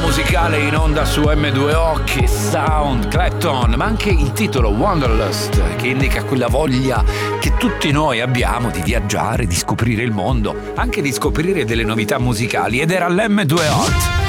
musicale in onda su M2O, che sound, Clapton, ma anche il titolo Wanderlust, che indica quella voglia che tutti noi abbiamo di viaggiare, di scoprire il mondo, anche di scoprire delle novità musicali, ed era l'M2 Hot.